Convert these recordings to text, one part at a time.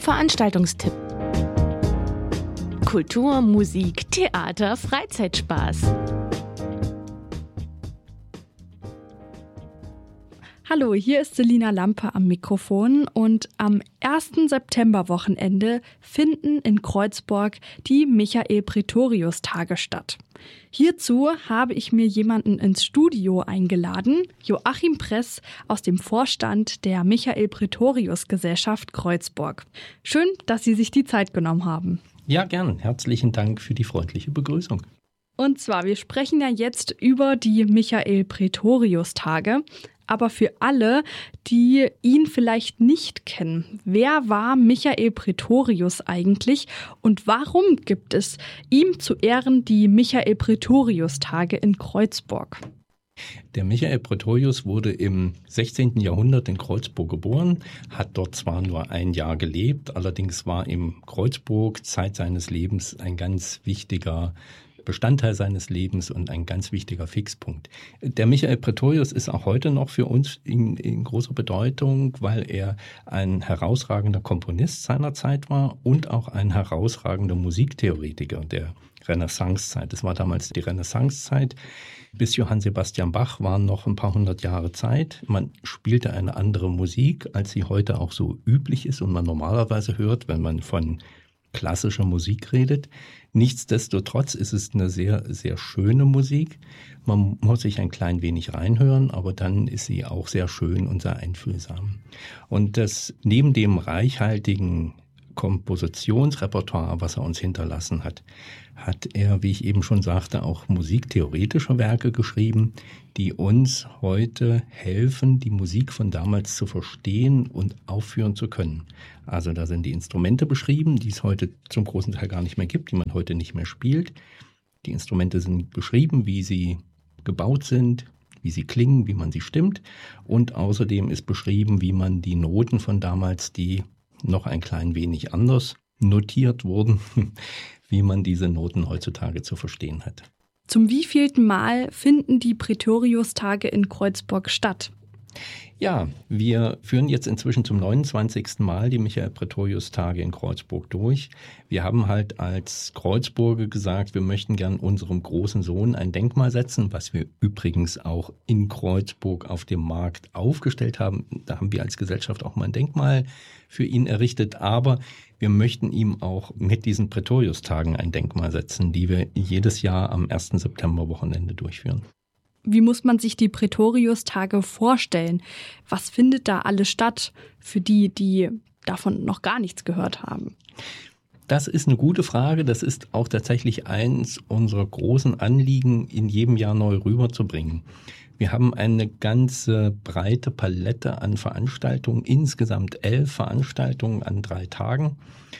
Veranstaltungstipp. Kultur, Musik, Theater, Freizeitspaß. Hallo, hier ist Selina Lampe am Mikrofon und am 1. Septemberwochenende finden in Kreuzburg die Michael-Pretorius-Tage statt. Hierzu habe ich mir jemanden ins Studio eingeladen, Joachim Press aus dem Vorstand der Michael-Pretorius-Gesellschaft Kreuzburg. Schön, dass Sie sich die Zeit genommen haben. Ja, gern. Herzlichen Dank für die freundliche Begrüßung. Und zwar, wir sprechen ja jetzt über die Michael-Pretorius-Tage. Aber für alle, die ihn vielleicht nicht kennen, wer war Michael Pretorius eigentlich und warum gibt es ihm zu Ehren die Michael-Pretorius-Tage in Kreuzburg? Der Michael Pretorius wurde im 16. Jahrhundert in Kreuzburg geboren, hat dort zwar nur ein Jahr gelebt, allerdings war ihm Kreuzburg Zeit seines Lebens ein ganz wichtiger Bestandteil seines Lebens und ein ganz wichtiger Fixpunkt. Der Michael Pretorius ist auch heute noch für uns in großer Bedeutung, weil er ein herausragender Komponist seiner Zeit war und auch ein herausragender Musiktheoretiker der Renaissancezeit. Das war damals die Renaissancezeit. Bis Johann Sebastian Bach waren noch ein paar hundert Jahre Zeit. Man spielte eine andere Musik, als sie heute auch so üblich ist und man normalerweise hört, wenn man von klassischer Musik redet. Nichtsdestotrotz ist es eine sehr, sehr schöne Musik. Man muss sich ein klein wenig reinhören, aber dann ist sie auch sehr schön und sehr einfühlsam. Und das neben dem reichhaltigen Kompositionsrepertoire, was er uns hinterlassen hat, hat er, wie ich eben schon sagte, auch musiktheoretische Werke geschrieben, die uns heute helfen, die Musik von damals zu verstehen und aufführen zu können. Also da sind die Instrumente beschrieben, die es heute zum großen Teil gar nicht mehr gibt, die man heute nicht mehr spielt. Die Instrumente sind beschrieben, wie sie gebaut sind, wie sie klingen, wie man sie stimmt. Und außerdem ist beschrieben, wie man die Noten von damals, die noch ein klein wenig anders notiert wurden, wie man diese Noten heutzutage zu verstehen hat. Zum wievielten Mal finden die Pretorius-Tage in Kreuzburg statt? Ja, wir führen jetzt inzwischen zum 29. Mal die Michael-Pretorius-Tage in Kreuzburg durch. Wir haben halt als Kreuzburger gesagt, wir möchten gern unserem großen Sohn ein Denkmal setzen, was wir übrigens auch in Kreuzburg auf dem Markt aufgestellt haben. Da haben wir als Gesellschaft auch mal ein Denkmal für ihn errichtet, aber wir möchten ihm auch mit diesen Pretorius-Tagen ein Denkmal setzen, die wir jedes Jahr am 1. Septemberwochenende durchführen. Wie muss man sich die Pretorius-Tage vorstellen? Was findet da alles statt für die, die davon noch gar nichts gehört haben? Das ist eine gute Frage. Das ist auch tatsächlich eins unserer großen Anliegen, in jedem Jahr neu rüberzubringen. Wir haben eine ganze breite Palette an Veranstaltungen, insgesamt 11 Veranstaltungen an 3 Tagen.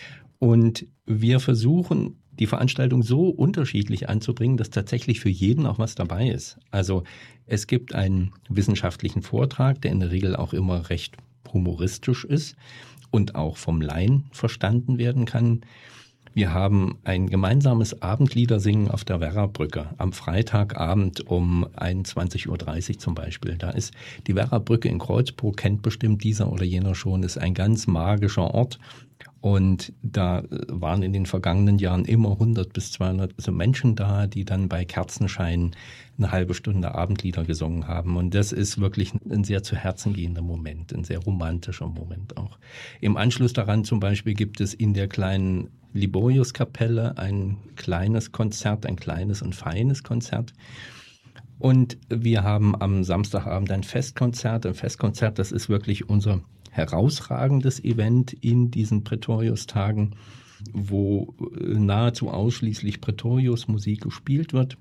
Und wir versuchen, die Veranstaltung so unterschiedlich anzubringen, dass tatsächlich für jeden auch was dabei ist. Also es gibt einen wissenschaftlichen Vortrag, der in der Regel auch immer recht humoristisch ist und auch vom Laien verstanden werden kann. Wir haben ein gemeinsames Abendliedersingen auf der Werrabrücke am Freitagabend um 21.30 Uhr zum Beispiel. Da ist die Werrabrücke in Kreuzburg, kennt bestimmt dieser oder jener schon, ist ein ganz magischer Ort. Und da waren in den vergangenen Jahren immer 100 bis 200 Menschen da, die dann bei Kerzenschein eine halbe Stunde Abendlieder gesungen haben. Und das ist wirklich ein sehr zu Herzen gehender Moment, ein sehr romantischer Moment auch. Im Anschluss daran zum Beispiel gibt es in der kleinen Liboriuskapelle ein kleines Konzert, ein kleines und feines Konzert. Und wir haben am Samstagabend ein Festkonzert. Ein Festkonzert, das ist wirklich unser herausragendes Event in diesen Pretorius-Tagen, wo nahezu ausschließlich Pretorius-Musik gespielt wird.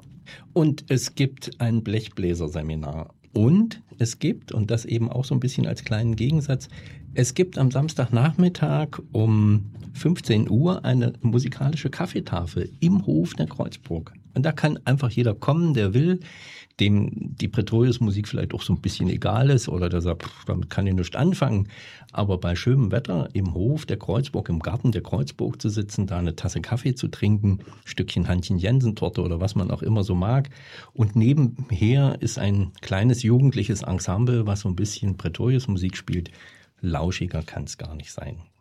Und es gibt ein Blechbläserseminar. Und es gibt, und das eben auch so ein bisschen als kleinen Gegensatz, es gibt am Samstagnachmittag um 15 Uhr eine musikalische Kaffeetafel im Hof der Kreuzburg. Und da kann einfach jeder kommen, der will, dem die Pretorius-Musik vielleicht auch so ein bisschen egal ist oder der sagt, damit kann ich nichts anfangen. Aber bei schönem Wetter im Hof der Kreuzburg, im Garten der Kreuzburg zu sitzen, da eine Tasse Kaffee zu trinken, ein Stückchen Hannchen-Jensen-Torte oder was man auch immer so mag. Und nebenher ist ein kleines jugendliches Ensemble, was so ein bisschen Pretorius-Musik spielt. Lauschiger kann es gar nicht sein.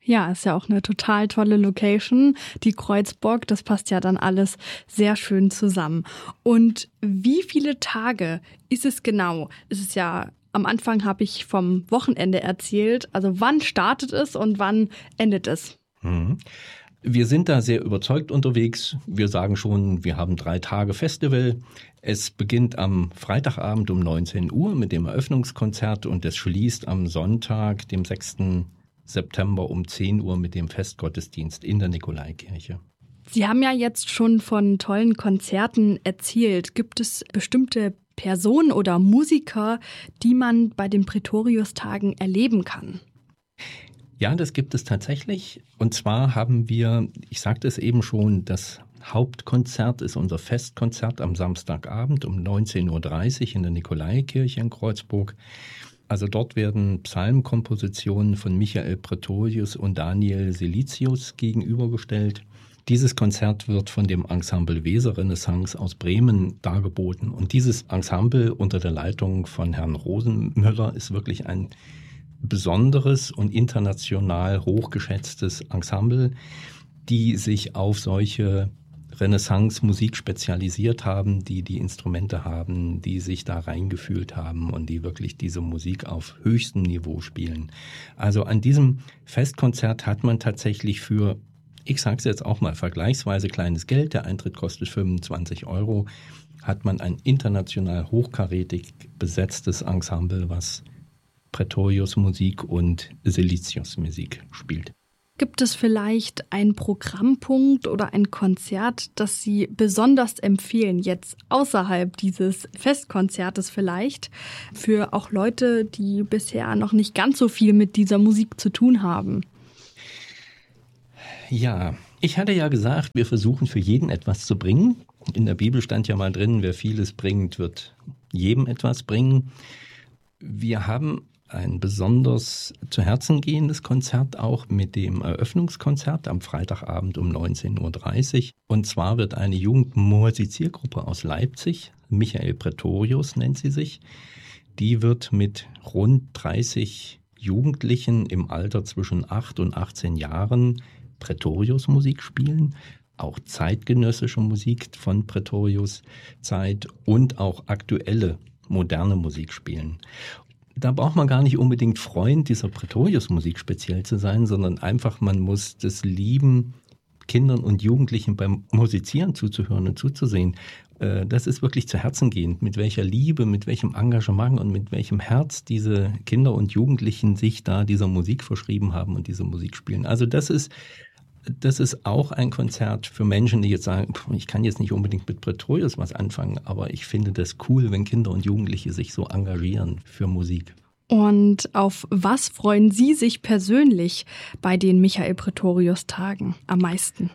Ja, ist ja auch eine total tolle Location. Die Kreuzburg, das passt ja dann alles sehr schön zusammen. Und wie viele Tage ist es genau? Es ist ja, am Anfang habe ich vom Wochenende erzählt. Also wann startet es und wann endet es? Wir sind da sehr überzeugt unterwegs. Wir sagen schon, wir haben 3 Tage Festival. Es beginnt am Freitagabend um 19 Uhr mit dem Eröffnungskonzert und es schließt am Sonntag, dem 6. September um 10 Uhr mit dem Festgottesdienst in der Nikolaikirche. Sie haben ja jetzt schon von tollen Konzerten erzählt. Gibt es bestimmte Personen oder Musiker, die man bei den Prätoriustagen erleben kann? Ja, das gibt es tatsächlich. Und zwar haben wir, ich sagte es eben schon, das Hauptkonzert ist unser Festkonzert am Samstagabend um 19.30 Uhr in der Nikolaikirche in Kreuzburg. Also dort werden Psalmkompositionen von Michael Praetorius und Daniel Silitius gegenübergestellt. Dieses Konzert wird von dem Ensemble Weser-Renaissance aus Bremen dargeboten. Und dieses Ensemble unter der Leitung von Herrn Rosenmöller ist wirklich ein besonderes und international hochgeschätztes Ensemble, die sich auf solche Renaissance-Musik spezialisiert haben, die die Instrumente haben, die sich da reingefühlt haben und die wirklich diese Musik auf höchstem Niveau spielen. Also an diesem Festkonzert hat man tatsächlich für, ich sage es jetzt auch mal, vergleichsweise kleines Geld, der Eintritt kostet 25 €, hat man ein international hochkarätig besetztes Ensemble, was Praetorius Musik und Silitius Musik spielt. Gibt es vielleicht einen Programmpunkt oder ein Konzert, das Sie besonders empfehlen, jetzt außerhalb dieses Festkonzertes vielleicht, für auch Leute, die bisher noch nicht ganz so viel mit dieser Musik zu tun haben? Ja, ich hatte ja gesagt, wir versuchen für jeden etwas zu bringen. In der Bibel stand ja mal drin, wer vieles bringt, wird jedem etwas bringen. Wir haben ein besonders zu Herzen gehendes Konzert auch mit dem Eröffnungskonzert am Freitagabend um 19.30 Uhr. Und zwar wird eine Jugendmusiziergruppe aus Leipzig, Michael Praetorius nennt sie sich, die wird mit rund 30 Jugendlichen im Alter zwischen 8 und 18 Jahren Praetorius-Musik spielen. Auch zeitgenössische Musik von Praetorius Zeit und auch aktuelle moderne Musik spielen. Da braucht man gar nicht unbedingt Freund dieser Praetorius-Musik speziell zu sein, sondern einfach, man muss das lieben, Kindern und Jugendlichen beim Musizieren zuzuhören und zuzusehen. Das ist wirklich zu Herzen gehend, mit welcher Liebe, mit welchem Engagement und mit welchem Herz diese Kinder und Jugendlichen sich da dieser Musik verschrieben haben und diese Musik spielen. Also das ist auch ein Konzert für Menschen, die jetzt sagen, ich kann jetzt nicht unbedingt mit Praetorius was anfangen, aber ich finde das cool, wenn Kinder und Jugendliche sich so engagieren für Musik. Und auf was freuen Sie sich persönlich bei den Michael Praetorius-Tagen am meisten?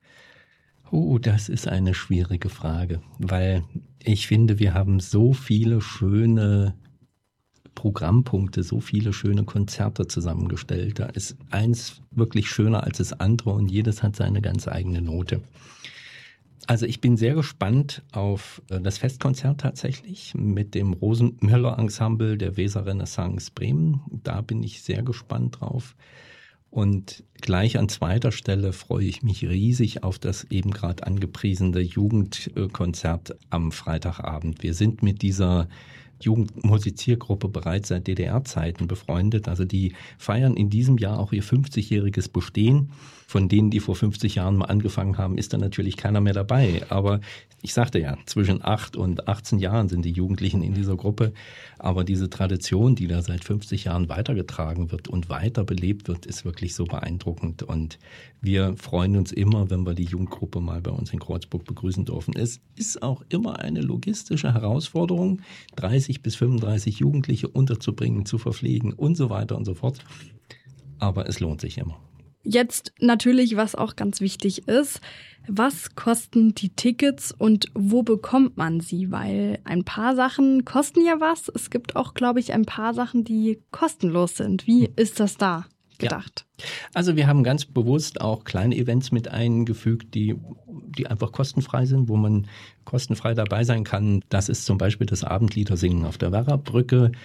Oh, das ist eine schwierige Frage, weil ich finde, wir haben so viele schöne Programmpunkte, so viele schöne Konzerte zusammengestellt. Da ist eins wirklich schöner als das andere und jedes hat seine ganz eigene Note. Also ich bin sehr gespannt auf das Festkonzert tatsächlich mit dem Rosenmöller Ensemble der Weser-Renaissance Bremen. Da bin ich sehr gespannt drauf. Und gleich an zweiter Stelle freue ich mich riesig auf das eben gerade angepriesene Jugendkonzert am Freitagabend. Wir sind mit dieser Jugendmusiziergruppe bereits seit DDR-Zeiten befreundet. Also die feiern in diesem Jahr auch ihr 50-jähriges Bestehen. Von denen, die vor 50 Jahren mal angefangen haben, ist da natürlich keiner mehr dabei. Aber ich sagte ja, zwischen 8 und 18 Jahren sind die Jugendlichen in dieser Gruppe. Aber diese Tradition, die da seit 50 Jahren weitergetragen wird und weiter belebt wird, ist wirklich so beeindruckend. Und wir freuen uns immer, wenn wir die Jugendgruppe mal bei uns in Kreuzburg begrüßen dürfen. Es ist auch immer eine logistische Herausforderung, 30 bis 35 Jugendliche unterzubringen, zu verpflegen und so weiter und so fort. Aber es lohnt sich immer. Jetzt natürlich, was auch ganz wichtig ist, was kosten die Tickets und wo bekommt man sie? Weil ein paar Sachen kosten ja was. Es gibt auch, glaube ich, ein paar Sachen, die kostenlos sind. Wie ist das da gedacht? Ja. Also wir haben ganz bewusst auch kleine Events mit eingefügt, die einfach kostenfrei sind, wo man kostenfrei dabei sein kann. Das ist zum Beispiel das Abendliedersingen auf der Werrabrücke.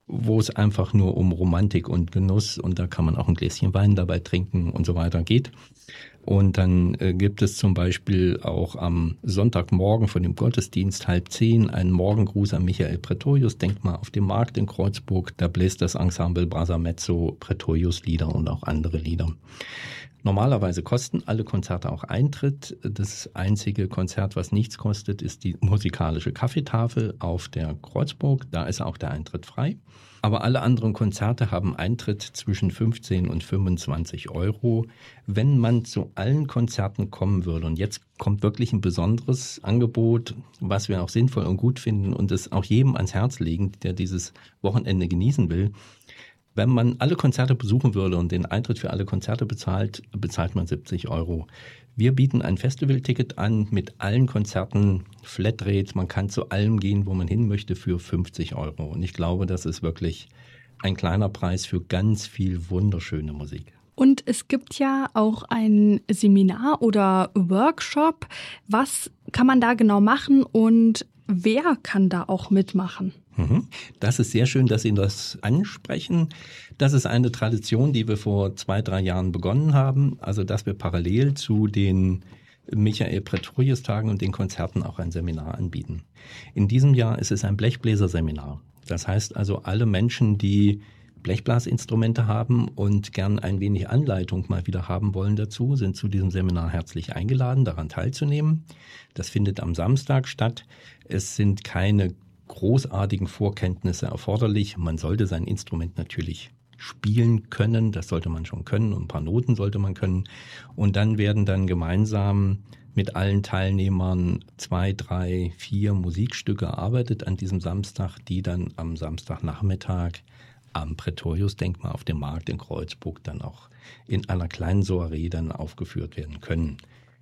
wo es einfach nur um Romantik und Genuss und da kann man auch ein Gläschen Wein dabei trinken und so weiter geht. Und dann gibt es zum Beispiel auch am Sonntagmorgen von dem Gottesdienst 9:30 einen Morgengruß an Michael Praetorius, Denkmal auf dem Markt in Kreuzburg. Da bläst das Ensemble Brasa Mezzo Praetorius-Lieder und auch andere Lieder. Normalerweise kosten alle Konzerte auch Eintritt. Das einzige Konzert, was nichts kostet, ist die musikalische Kaffeetafel auf der Kreuzburg. Da ist auch der Eintritt frei. Aber alle anderen Konzerte haben Eintritt zwischen 15 und 25 Euro. Wenn man zu allen Konzerten kommen würde, und jetzt kommt wirklich ein besonderes Angebot, was wir auch sinnvoll und gut finden und es auch jedem ans Herz legen, der dieses Wochenende genießen will. Wenn man alle Konzerte besuchen würde und den Eintritt für alle Konzerte bezahlt, bezahlt man 70 Euro. Wir bieten ein Festivalticket an mit allen Konzerten, Flatrate. Man kann zu allem gehen, wo man hin möchte, für 50 Euro. Und ich glaube, das ist wirklich ein kleiner Preis für ganz viel wunderschöne Musik. Und es gibt ja auch ein Seminar oder Workshop. Was kann man da genau machen und wer kann da auch mitmachen? Das ist sehr schön, dass Sie das ansprechen. Das ist eine Tradition, die wir vor 2-3 Jahren begonnen haben. Also, dass wir parallel zu den Michael Praetorius-Tagen und den Konzerten auch ein Seminar anbieten. In diesem Jahr ist es ein Blechbläserseminar. Das heißt also, alle Menschen, die Blechblasinstrumente haben und gern ein wenig Anleitung mal wieder haben wollen dazu, sind zu diesem Seminar herzlich eingeladen, daran teilzunehmen. Das findet am Samstag statt. Es sind keine großartigen Vorkenntnisse erforderlich. Man sollte sein Instrument natürlich spielen können, das sollte man schon können und ein paar Noten sollte man können. Und dann werden dann gemeinsam mit allen Teilnehmern 2, 3, 4 Musikstücke erarbeitet an diesem Samstag, die dann am Samstagnachmittag am Praetorius-Denkmal auf dem Markt in Kreuzburg dann auch in einer kleinen Soiree dann aufgeführt werden können.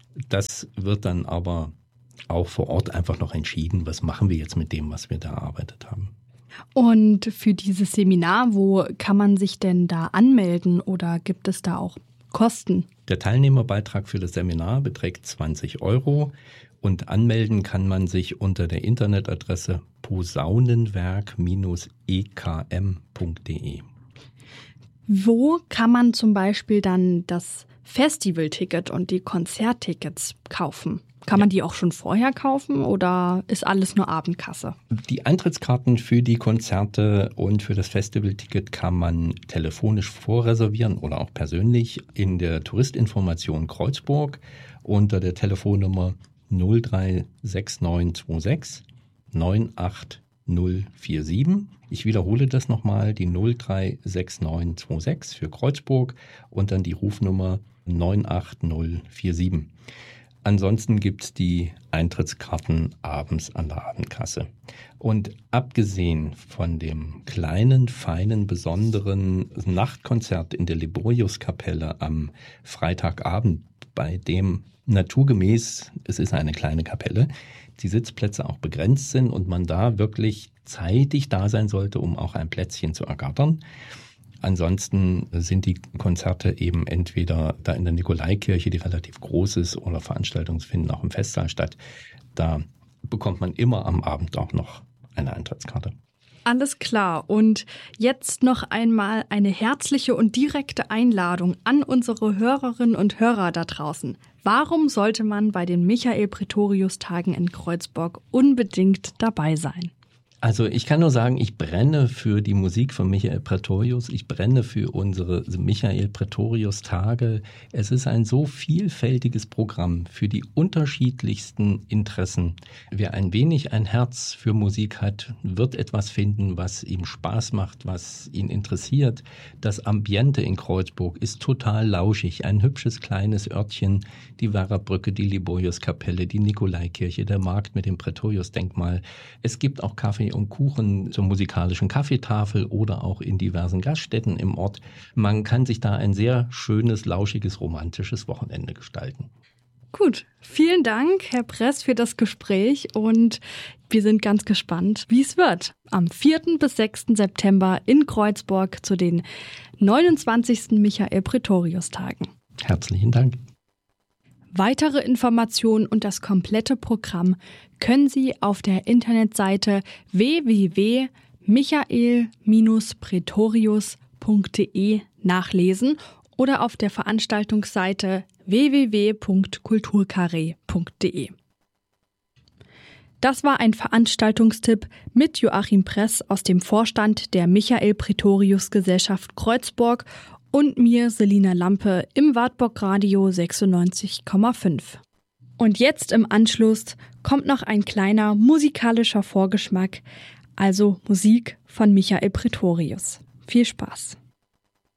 Das wird dann aber auch vor Ort einfach noch entschieden, was machen wir jetzt mit dem, was wir da erarbeitet haben. Und für dieses Seminar, wo kann man sich denn da anmelden oder gibt es da auch Kosten? Der Teilnehmerbeitrag für das Seminar beträgt 20 Euro und anmelden kann man sich unter der Internetadresse posaunenwerk-ekm.de. Wo kann man zum Beispiel dann das Festivalticket und die Konzerttickets kaufen? Kann man die auch schon vorher kaufen oder ist alles nur Abendkasse? Die Eintrittskarten für die Konzerte und für das Festivalticket kann man telefonisch vorreservieren oder auch persönlich in der Touristinformation Kreuzburg unter der Telefonnummer 036926 98047. Ich wiederhole das nochmal, die 036926 für Kreuzburg und dann die Rufnummer 98047. Ansonsten gibt es die Eintrittskarten abends an der Abendkasse. Und abgesehen von dem kleinen, feinen, besonderen Nachtkonzert in der Liboriuskapelle am Freitagabend, bei dem naturgemäß, es ist eine kleine Kapelle, die Sitzplätze auch begrenzt sind und man da wirklich zeitig da sein sollte, um auch ein Plätzchen zu ergattern. Ansonsten sind die Konzerte eben entweder da in der Nikolaikirche, die relativ groß ist, oder Veranstaltungen finden auch im Festsaal statt. Da bekommt man immer am Abend auch noch eine Eintrittskarte. Alles klar. Und jetzt noch einmal eine herzliche und direkte Einladung an unsere Hörerinnen und Hörer da draußen. Warum sollte man bei den Michael Praetorius-Tagen in Kreuzburg unbedingt dabei sein? Also ich kann nur sagen, ich brenne für die Musik von Michael Praetorius. Ich brenne für unsere Michael Praetorius-Tage. Es ist ein so vielfältiges Programm für die unterschiedlichsten Interessen. Wer ein wenig ein Herz für Musik hat, wird etwas finden, was ihm Spaß macht, was ihn interessiert. Das Ambiente in Kreuzburg ist total lauschig. Ein hübsches kleines Örtchen, die Werrabrücke, die Liboriuskapelle, die Nikolaikirche, der Markt mit dem Praetorius-Denkmal. Es gibt auch Kaffee und Kuchen zur musikalischen Kaffeetafel oder auch in diversen Gaststätten im Ort. Man kann sich da ein sehr schönes, lauschiges, romantisches Wochenende gestalten. Gut, vielen Dank, Herr Press, für das Gespräch und wir sind ganz gespannt, wie es wird. Am 4. bis 6. September in Kreuzburg zu den 29. Michael Praetorius-Tagen. Herzlichen Dank. Weitere Informationen und das komplette Programm können Sie auf der Internetseite www.michaelpraetorius.de michael-pretorius.de nachlesen oder auf der Veranstaltungsseite www.kulturkarree.de. Das war ein Veranstaltungstipp mit Joachim Press aus dem Vorstand der Michael-Pretorius-Gesellschaft Kreuzburg und mir, Selina Lampe, im Wartburg Radio 96,5. Und jetzt im Anschluss kommt noch ein kleiner musikalischer Vorgeschmack, also Musik von Michael Pretorius. Viel Spaß!